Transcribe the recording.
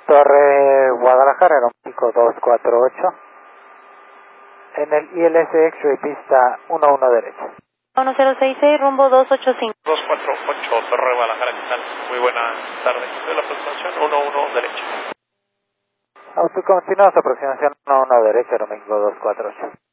Torre Guadalajara, Aeroméxico 248. En el ILS X-Ray pista 11 derecha. 1066, rumbo 285. 248, Torre Guadalajara, ¿qué tal? Muy buena tarde. De la aproximación 11 derecha. Auto continúa su aproximación 11 derecha, Aeroméxico 248.